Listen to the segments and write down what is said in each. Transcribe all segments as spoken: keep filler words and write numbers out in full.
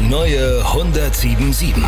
neue hundertsieben Komma sieben.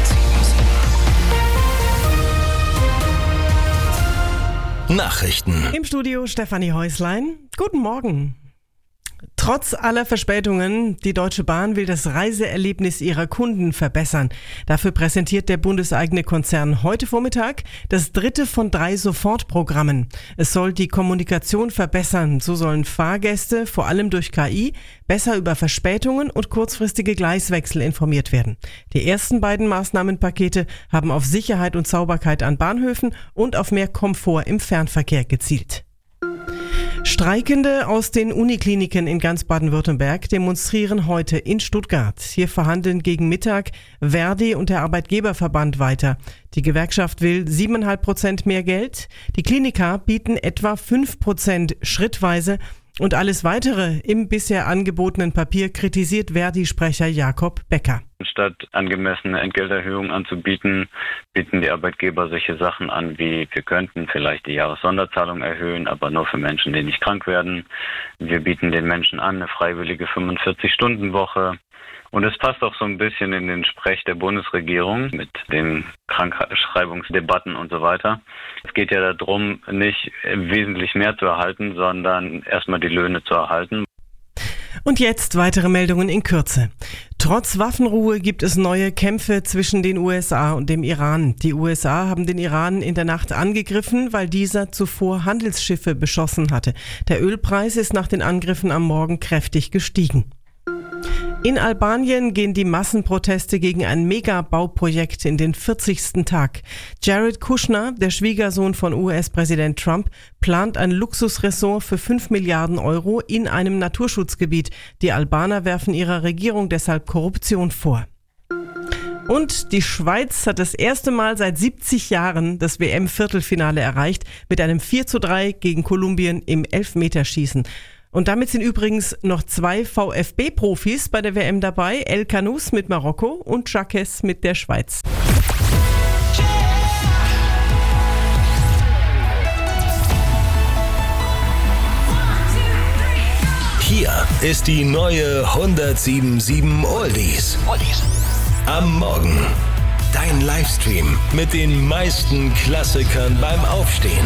Nachrichten. Im Studio Stefanie Häuslein. Guten Morgen. Trotz aller Verspätungen, die Deutsche Bahn will das Reiseerlebnis ihrer Kunden verbessern. Dafür präsentiert der bundeseigene Konzern heute Vormittag das dritte von drei Sofortprogrammen. Es soll die Kommunikation verbessern. So sollen Fahrgäste, vor allem durch K I, besser über Verspätungen und kurzfristige Gleiswechsel informiert werden. Die ersten beiden Maßnahmenpakete haben auf Sicherheit und Sauberkeit an Bahnhöfen und auf mehr Komfort im Fernverkehr gezielt. Streikende aus den Unikliniken in ganz Baden-Württemberg demonstrieren heute in Stuttgart. Hier verhandeln gegen Mittag Verdi und der Arbeitgeberverband weiter. Die Gewerkschaft will siebeneinhalb Prozent mehr Geld. Die Kliniker bieten etwa fünf Prozent schrittweise. Und alles Weitere im bisher angebotenen Papier kritisiert Verdi-Sprecher Jakob Becker. Statt angemessene Entgelterhöhungen anzubieten, bieten die Arbeitgeber solche Sachen an wie: wir könnten vielleicht die Jahressonderzahlung erhöhen, aber nur für Menschen, die nicht krank werden. Wir bieten den Menschen an eine freiwillige fünfundvierzig-Stunden-Woche. Und es passt auch so ein bisschen in den Sprech der Bundesregierung mit den Krankschreibungsdebatten und so weiter. Es geht ja darum, nicht wesentlich mehr zu erhalten, sondern erstmal die Löhne zu erhalten. Und jetzt weitere Meldungen in Kürze. Trotz Waffenruhe gibt es neue Kämpfe zwischen den U S A und dem Iran. Die U S A haben den Iran in der Nacht angegriffen, weil dieser zuvor Handelsschiffe beschossen hatte. Der Ölpreis ist nach den Angriffen am Morgen kräftig gestiegen. In Albanien gehen die Massenproteste gegen ein Megabauprojekt in den vierzigsten Tag. Jared Kushner, der Schwiegersohn von U S-Präsident Trump, plant ein Luxusressort für fünf Milliarden Euro in einem Naturschutzgebiet. Die Albaner werfen ihrer Regierung deshalb Korruption vor. Und die Schweiz hat das erste Mal seit siebzig Jahren das W M-Viertelfinale erreicht mit einem vier zu drei gegen Kolumbien im Elfmeterschießen. Und damit sind übrigens noch zwei VfB-Profis bei der W M dabei, El Kanous mit Marokko und Jacques mit der Schweiz. Hier ist die neue hundertsieben Komma sieben Oldies. Am Morgen. Dein Livestream mit den meisten Klassikern beim Aufstehen.